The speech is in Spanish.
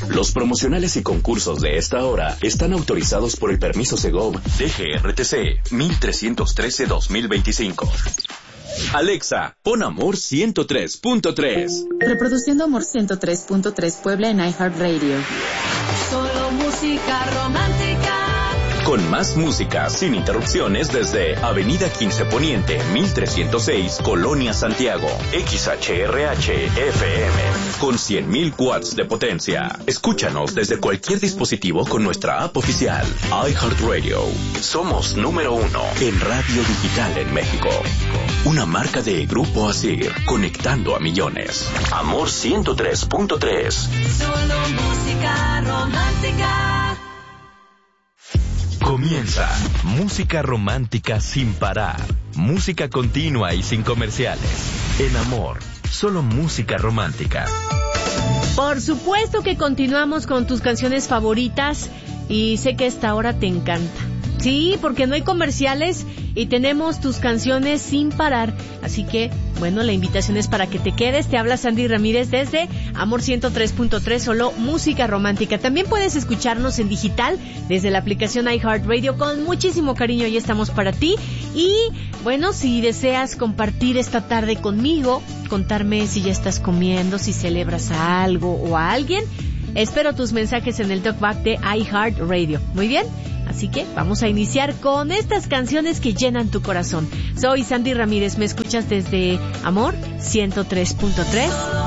Los promocionales y concursos de esta hora están autorizados por el permiso Segov DGRTC 1313-2025. Alexa, pon Amor 103.3. Reproduciendo Amor 103.3 Puebla en iHeartRadio. Solo música romántica. Con más música, sin interrupciones, desde Avenida 15 Poniente, 1306, Colonia Santiago. XHRH FM, con 100.000 watts de potencia. Escúchanos desde cualquier dispositivo con nuestra app oficial, iHeartRadio. Somos número 1 en radio digital en México. Una marca de Grupo Asir, conectando a millones. Amor 103.3. Solo música romántica. Comienza Música Romántica sin parar. Música continua y sin comerciales. En Amor, solo música romántica. Por supuesto que continuamos con tus canciones favoritas y sé que esta hora te encanta. Sí, porque no hay comerciales y tenemos tus canciones sin parar. Así que, bueno, la invitación es para que te quedes. Te habla Sandy Ramírez desde Amor 103.3, solo música romántica. También puedes escucharnos en digital desde la aplicación iHeartRadio. Con muchísimo cariño ya estamos para ti. Y, bueno, si deseas compartir esta tarde conmigo, contarme si ya estás comiendo, si celebras a algo o a alguien, espero tus mensajes en el talkback de iHeartRadio. Muy bien. Así que vamos a iniciar con estas canciones que llenan tu corazón. Soy Sandy Ramírez, me escuchas desde Amor 103.3.